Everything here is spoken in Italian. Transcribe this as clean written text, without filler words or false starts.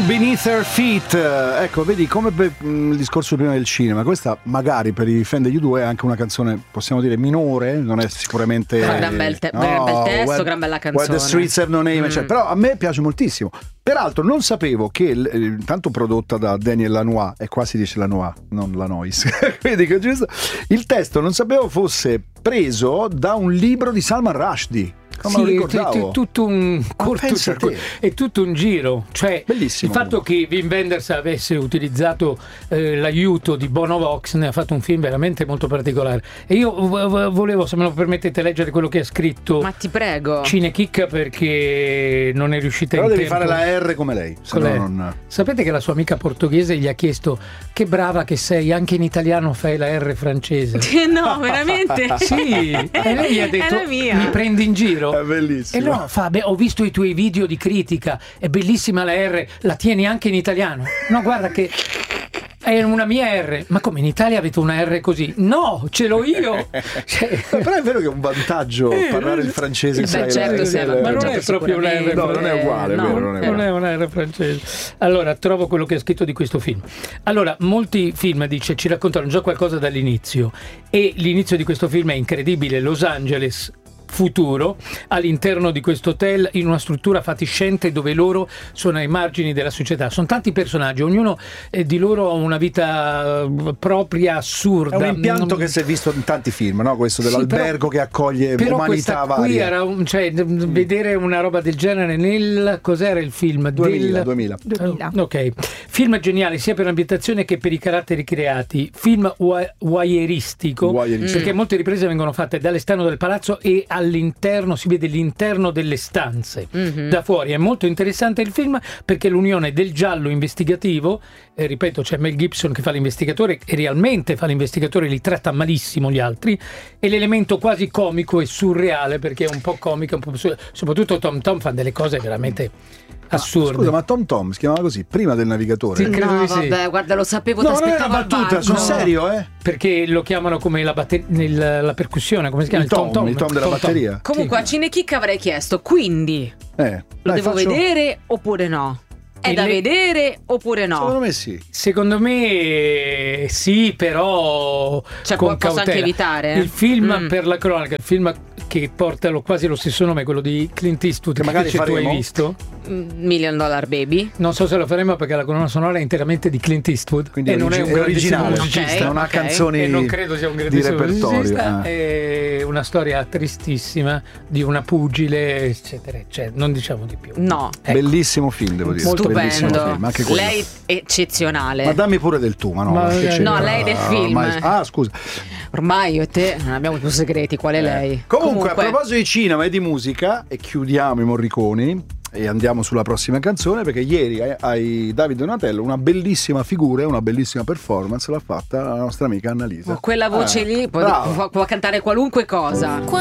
Ground Beneath Her Feet. Ecco, vedi come per il discorso prima del cinema, questa magari per i fan degli U2 è anche una canzone, possiamo dire, minore, non è sicuramente gran bel testo, gran bella canzone. Where the Streets Have No Name, cioè, però a me piace moltissimo. Peraltro non sapevo che tanto prodotta da Daniel Lanois, e qua si dice Lanois, non Lanois. Quindi il testo non sapevo fosse preso da un libro di Salman Rushdie. Sì, è tutto un è tutto un giro, cioè bellissimo. Il fatto che Wim Wenders avesse utilizzato l'aiuto di Bono Vox ne ha fatto un film veramente molto particolare. E io volevo, se me lo permettete, leggere quello che ha scritto. Ma ti prego. Cinechicca, perché non è riuscita in tempo. Però devi fare la R come lei, non... Sapete che la sua amica portoghese gli ha chiesto: che brava che sei, anche in italiano fai la R francese. No, veramente? Sì, e lei gli ha detto: mi prendi in giro? È bellissimo. E no, ho visto i tuoi video di critica, è bellissima la R, la tieni anche in italiano? No, guarda che è una mia R. Ma come, in Italia avete una R così? No, ce l'ho io. Però è vero che è un vantaggio parlare il francese. Ma non è proprio una R. No, non è uguale, no, vero, non è una R francese. Allora, trovo quello che ha scritto di questo film. Allora, molti film, dice, ci raccontano già qualcosa dall'inizio, e l'inizio di questo film è incredibile. Los Angeles futuro, all'interno di questo hotel, in una struttura fatiscente dove loro sono ai margini della società. Sono tanti personaggi, ognuno di loro ha una vita propria, assurda. È un impianto che si è visto in tanti film, no? Questo dell'albergo che accoglie umanità varia. Qui era vedere una roba del genere nel... cos'era il film? 2000. Ok. Film geniale sia per l'ambientazione che per i caratteri creati. Film voyeuristico, perché molte riprese vengono fatte dall'esterno del palazzo e all'interno, si vede l'interno delle stanze da fuori. È molto interessante il film perché l'unione del giallo investigativo, ripeto, c'è Mel Gibson che fa l'investigatore e realmente fa l'investigatore, li tratta malissimo gli altri, e l'elemento quasi comico e surreale, perché è un po' comico, un po' soprattutto Tom fa delle cose veramente assurde. Scusa, ma Tom si chiamava così prima del Navigatore? Sì, credo di sì. Vabbè, guarda, lo sapevo, no, t'aspettavo al battuta, sul serio, perché lo chiamano come la percussione, come si chiama? Il tom della batteria. Comunque a Cinechicca avrei chiesto, quindi lo devo vedere oppure no? È da vedere oppure no? Secondo me sì. Secondo me sì, però con posso cautela. anche evitare. Il film, per la cronaca, il film che porta quasi lo stesso nome, quello di Clint Eastwood, che magari tu hai visto, $1 Million Baby. Non so se lo faremo perché la colonna sonora è interamente di Clint Eastwood, quindi e non è un grandissimo musicista, non ha canzoni, e non credo sia un grandissimo musicista. È una storia tristissima di una pugile, eccetera, eccetera. Non diciamo di più. No, ecco. Bellissimo film, devo dire. Molto bellissimo bello. film, anche lei eccezionale. Ma dammi pure del tu, ma no. No, lei del film. Scusa. Ormai io e te non abbiamo più segreti, qual è lei? Comunque, a proposito di cinema e di musica, e chiudiamo i Morriconi e andiamo sulla prossima canzone, perché ieri ai David Donatello una bellissima figura e una bellissima performance l'ha fatta la nostra amica Annalisa. Quella voce lì può cantare qualunque cosa.